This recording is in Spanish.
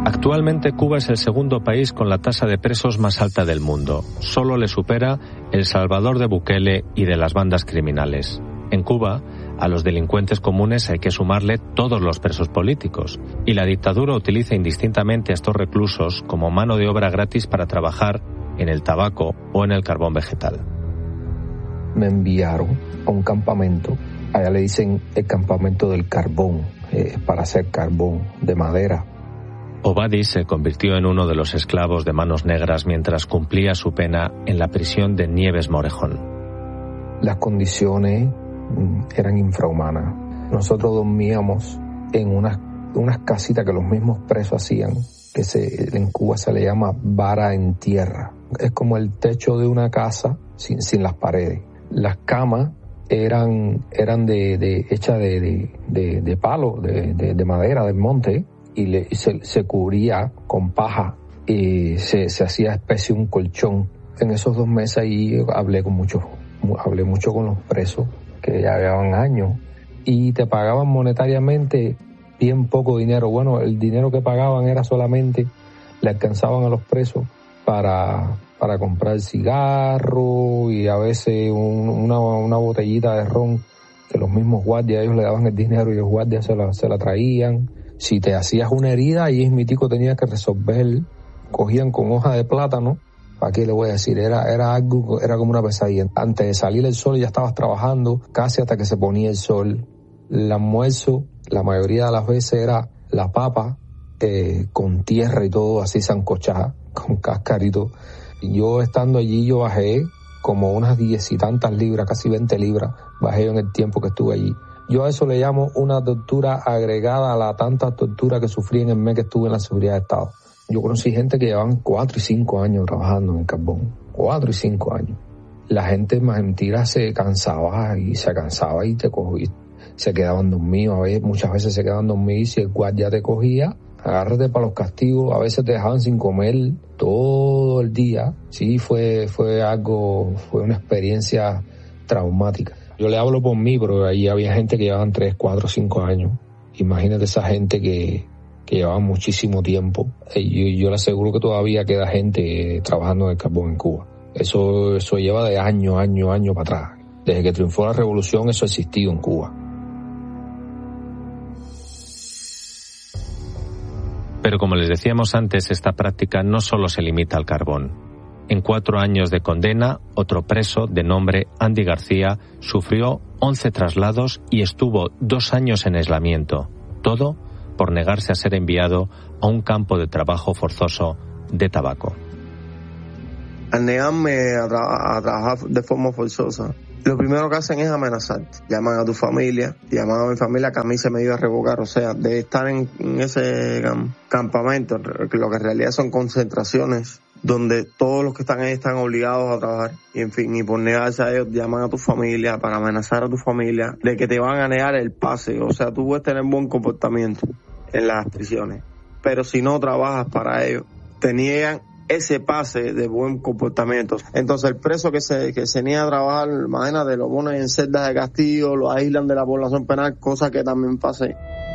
Actualmente Cuba es el segundo país con la tasa de presos más alta del mundo. Solo le supera El Salvador de Bukele y de las bandas criminales. En Cuba, a los delincuentes comunes hay que sumarle todos los presos políticos, y la dictadura utiliza indistintamente a estos reclusos como mano de obra gratis para trabajar en el tabaco o en el carbón vegetal. Me enviaron a un campamento, allá le dicen el campamento del carbón, para hacer carbón de madera. Obadi se convirtió en uno de los esclavos de manos negras mientras cumplía su pena en la prisión de Nieves Morejón. Las condiciones eran infrahumanas. Nosotros dormíamos en unas casitas que los mismos presos hacían, que en Cuba se le llama vara en tierra. Es como el techo de una casa sin las paredes. Las camas eran hechas de palo, de madera del monte, y se cubría con paja y se hacía especie de un colchón. En esos 2 meses ahí hablé mucho con los presos que ya llevaban años, y te pagaban monetariamente bien poco dinero. Bueno, el dinero que pagaban era solamente, le alcanzaban a los presos para comprar cigarro y a veces una botellita de ron, que los mismos guardias, ellos le daban el dinero y los guardias se la traían. Si te hacías una herida, ahí mismitico tenías que resolver, cogían con hoja de plátano. ¿Para qué le voy a decir? Era como una pesadilla. Antes de salir el sol ya estabas trabajando casi hasta que se ponía el sol. El almuerzo, la mayoría de las veces era la papa con tierra y todo así sancochada, con cascarito. Yo estando allí, yo bajé como unas 10 y tantas libras, casi 20 libras, bajé yo en el tiempo que estuve allí. Yo a eso le llamo una tortura agregada a la tanta tortura que sufrí en el mes que estuve en la seguridad de Estado. Yo conocí gente que llevaban 4 y 5 años trabajando en el carbón. 4 y 5 años. La gente, más mentira, se cansaba y se quedaban dormidos. Muchas veces se quedaban dormidos, y si el guardia te cogía, agárrate para los castigos. A veces te dejaban sin comer todo el día. Sí, fue una experiencia traumática. Yo le hablo por mí, pero ahí había gente que llevaban 3, 4, 5 años. Imagínate esa gente que llevaba muchísimo tiempo. Yo le aseguro que todavía queda gente trabajando en el carbón en Cuba. Eso lleva de año para atrás. Desde que triunfó la revolución, eso ha existido en Cuba. Pero como les decíamos antes, esta práctica no solo se limita al carbón. En 4 años de condena, otro preso, de nombre Andy García, sufrió 11 traslados y estuvo 2 años en aislamiento. Todo por negarse a ser enviado a un campo de trabajo forzoso de tabaco. Al negarme a trabajar de forma forzosa, lo primero que hacen es amenazarte. Llaman a tu familia, llaman a mi familia, que a mí se me iba a revocar. O sea, de estar en ese campamento, que lo que en realidad son concentraciones, donde todos los que están ahí están obligados a trabajar. Y en fin, y por negarse a ellos, llaman a tu familia para amenazar a tu familia de que te van a negar el pase. O sea, tú puedes tener buen comportamiento en las prisiones, pero si no trabajas para ellos, te niegan ese pase de buen comportamiento. Entonces el preso que se niega a trabajar, imagínate, lo ponen en celdas de castigo, lo aíslan de la población penal, cosa que también pasé.